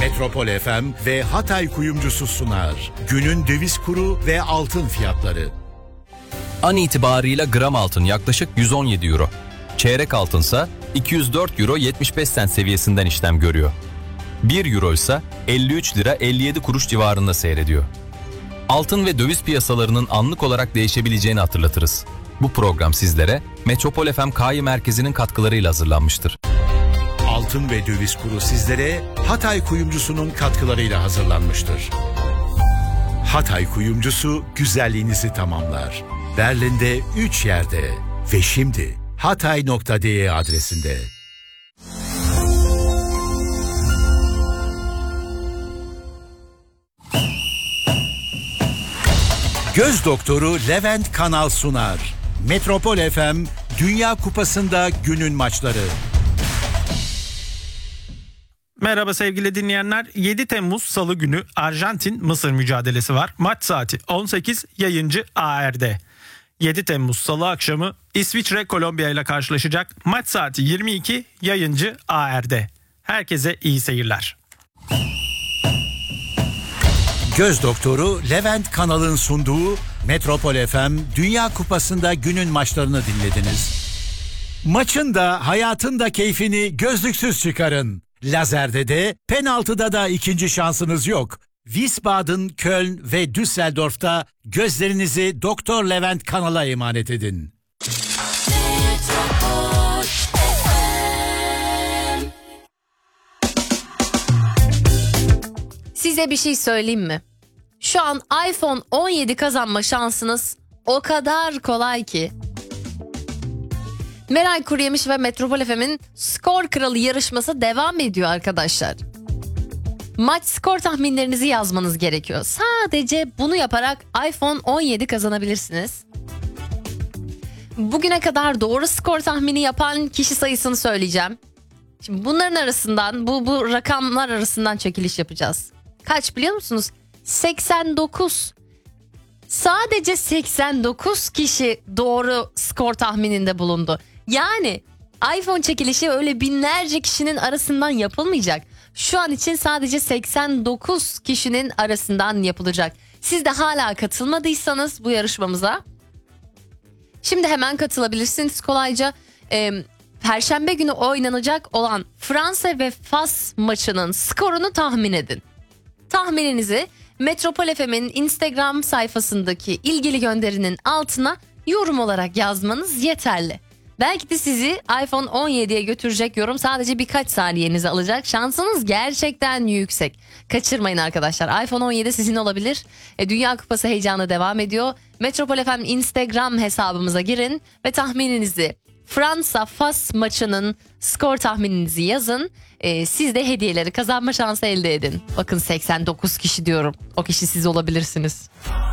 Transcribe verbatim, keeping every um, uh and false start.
Metropol F M ve Hatay Kuyumcusu sunar. Günün döviz kuru ve altın fiyatları. An itibarıyla gram altın yaklaşık yüz on yedi euro. Çeyrek altınsa iki yüz dört euro yetmiş beş sent seviyesinden işlem görüyor. bir euro ise elli üç lira elli yedi kuruş civarında seyrediyor. Altın ve döviz piyasalarının anlık olarak değişebileceğini hatırlatırız. Bu program sizlere Metropol F M K Y Merkezi'nin katkılarıyla hazırlanmıştır. Altın ve döviz kuru sizlere Hatay Kuyumcusu'nun katkılarıyla hazırlanmıştır. Hatay Kuyumcusu güzelliğinizi tamamlar. Berlin'de üç yerde ve şimdi hatay nokta de adresinde. Göz doktoru Levent Kanal sunar. Metropol F M Dünya Kupası'nda günün maçları. Merhaba sevgili dinleyenler. yedi Temmuz Salı günü Arjantin-Mısır mücadelesi var. Maç saati on sekiz, yayıncı A R'de. yedi Temmuz Salı akşamı İsviçre Kolombiya ile karşılaşacak. Maç saati yirmi iki, yayıncı A R'de. Herkese iyi seyirler. Göz doktoru Levent Kanal'ın sunduğu Metropol F M Dünya Kupası'nda günün maçlarını dinlediniz. Maçın da hayatın da keyfini gözlüksüz çıkarın. Lazerde de penaltıda da ikinci şansınız yok. Wiesbaden, Köln ve Düsseldorf'ta gözlerinizi Doktor Levent Kanal'a emanet edin. Size bir şey söyleyeyim mi? Şu an iPhone on yedi kazanma şansınız o kadar kolay ki. Meral Kuruyemiş ve Metropol F M'in Skor Kralı yarışması devam ediyor arkadaşlar. Maç skor tahminlerinizi yazmanız gerekiyor. Sadece bunu yaparak iPhone on yedi kazanabilirsiniz. Bugüne kadar doğru skor tahmini yapan kişi sayısını söyleyeceğim. Şimdi bunların arasından, bu, bu rakamlar arasından çekiliş yapacağız. Kaç biliyor musunuz? seksen dokuz. Sadece seksen dokuz kişi doğru skor tahmininde bulundu. Yani iPhone çekilişi öyle binlerce kişinin arasından yapılmayacak. Şu an için sadece seksen dokuz kişinin arasından yapılacak. Siz de hala katılmadıysanız bu yarışmamıza şimdi hemen katılabilirsiniz kolayca. Ee, Perşembe günü oynanacak olan Fransa ve Fas maçının skorunu tahmin edin. Tahmininizi Metropol F M'in Instagram sayfasındaki ilgili gönderinin altına yorum olarak yazmanız yeterli. Belki de sizi iPhone on yediye götürecek yorum sadece birkaç saniyenizi alacak. Şansınız gerçekten yüksek. Kaçırmayın arkadaşlar. iPhone on yedi sizin olabilir. E, Dünya Kupası heyecanı devam ediyor. Metropol F M Instagram hesabımıza girin ve tahmininizi Fransa-Fas maçının skor tahmininizi yazın. Ee, siz de hediyeleri kazanma şansı elde edin. Bakın seksen dokuz kişi diyorum. O kişi siz olabilirsiniz.